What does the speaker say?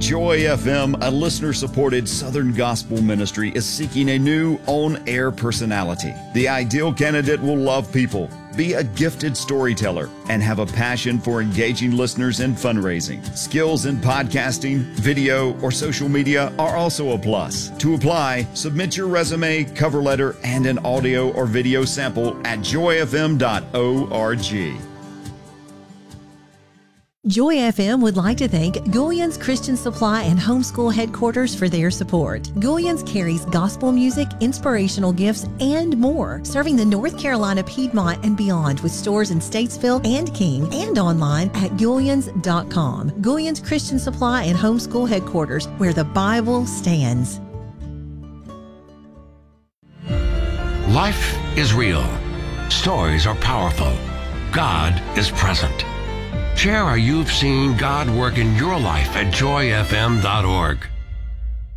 Joy FM, a listener-supported Southern gospel ministry, is seeking a new on-air personality. The ideal candidate will love people, be a gifted storyteller, and have a passion for engaging listeners in fundraising. Skills in podcasting, video, or social media are also a plus. To apply, submit your resume, cover letter, and an audio or video sample at joyfm.org. Joy FM would like to thank Goulian's Christian Supply and Homeschool Headquarters for their support. Goulian's carries gospel music, inspirational gifts, and more, serving the North Carolina, Piedmont, and beyond with stores in Statesville and King and online at Goulians.com. Goulian's Christian Supply and Homeschool Headquarters, where the Bible stands. Life is real. Stories are powerful. God is present. Share how you've seen God work in your life at joyfm.org.